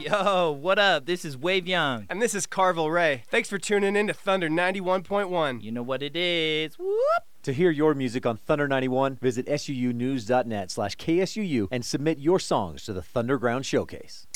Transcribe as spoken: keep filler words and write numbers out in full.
Yo, what up? This is Wave Young. And this is Carvel Ray. Thanks for tuning in to Thunder ninety-one point one. You know what it is. Whoop! To hear your music on Thunder ninety-one, visit S U U news dot net slash K S U U and submit your songs to the Thunderground Showcase.